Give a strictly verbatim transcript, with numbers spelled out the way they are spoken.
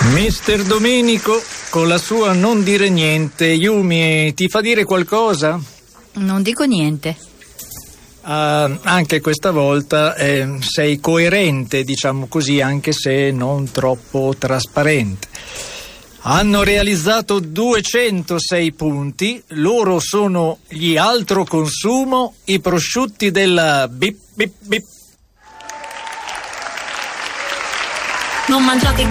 Mister Domenico con la sua non dire niente. Yumi, ti fa dire qualcosa? Non dico niente. Uh, anche questa volta eh, sei coerente, diciamo così, anche se non troppo trasparente. Hanno realizzato duecentosei punti, loro sono gli altro consumo, i prosciutti della bip bip bip. Non mangiate